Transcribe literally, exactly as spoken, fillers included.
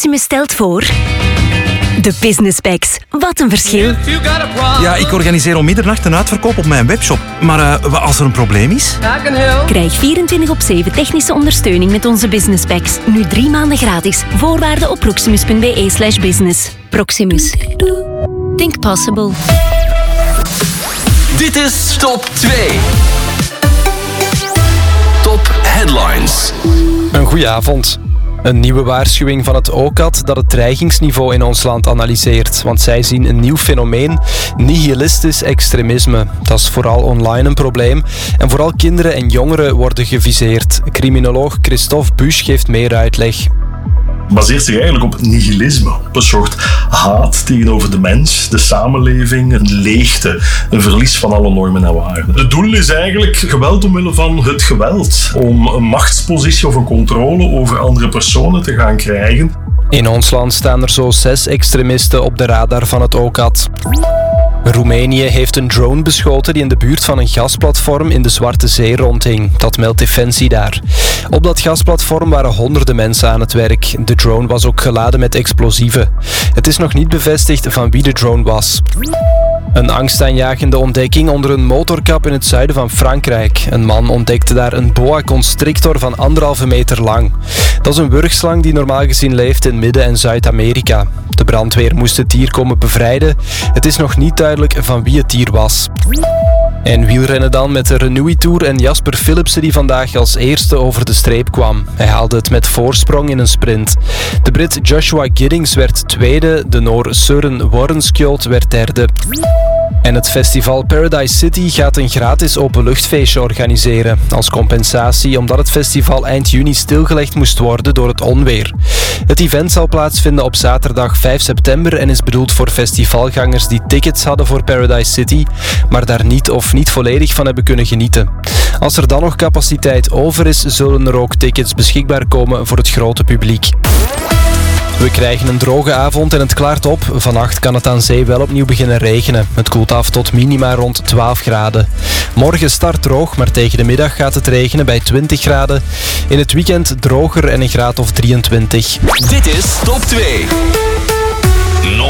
Proximus stelt voor... De Business Packs. Wat een verschil. Ja, ik organiseer om middernacht een uitverkoop op mijn webshop. Maar uh, als er een probleem is? Krijg vierentwintig op zeven technische ondersteuning met onze Business Packs. Nu drie maanden gratis. Voorwaarden op proximus.be slash business. Proximus. Think possible. Dit is Top twee. Top Headlines. Een goeie avond. Een nieuwe waarschuwing van het O C A D dat het dreigingsniveau in ons land analyseert. Want zij zien een nieuw fenomeen, nihilistisch extremisme. Dat is vooral online een probleem. En vooral kinderen en jongeren worden geviseerd. Criminoloog Christophe Busch geeft meer uitleg. Baseert zich eigenlijk op nihilisme, op een soort haat tegenover de mens, de samenleving, een leegte, een verlies van alle normen en waarden. Het doel is eigenlijk geweld omwille van het geweld, om een machtspositie of een controle over andere personen te gaan krijgen. In ons land staan er zo zes extremisten op de radar van het O C A D. Roemenië heeft een drone beschoten die in de buurt van een gasplatform in de Zwarte Zee rondhing. Dat meldt Defensie daar. Op dat gasplatform waren honderden mensen aan het werk. De drone was ook geladen met explosieven. Het is nog niet bevestigd van wie de drone was. Een angstaanjagende ontdekking onder een motorkap in het zuiden van Frankrijk. Een man ontdekte daar een boa constrictor van anderhalve meter lang. Dat is een wurgslang die normaal gezien leeft in Midden- en Zuid-Amerika. De brandweer moest het dier komen bevrijden. Het is nog niet duidelijk van wie het dier was. En wielrennen dan met de Renui Tour en Jasper Philipsen die vandaag als eerste over de streep kwam. Hij haalde het met voorsprong in een sprint. De Brit Joshua Giddings werd tweede, de Noor Søren Worrenskjold werd derde. En het festival Paradise City gaat een gratis openluchtfeestje organiseren. Als compensatie omdat het festival eind juni stilgelegd moest worden door het onweer. Het event zal plaatsvinden op zaterdag vijf september en is bedoeld voor festivalgangers die tickets hadden voor Paradise City, maar daar niet of niet volledig van hebben kunnen genieten. Als er dan nog capaciteit over is, zullen er ook tickets beschikbaar komen voor het grote publiek. We krijgen een droge avond en het klaart op. Vannacht kan het aan zee wel opnieuw beginnen regenen. Het koelt af tot minima rond twaalf graden. Morgen start droog, maar tegen de middag gaat het regenen bij twintig graden. In het weekend droger en een graad of drieëntwintig. Dit is Top twee. Nog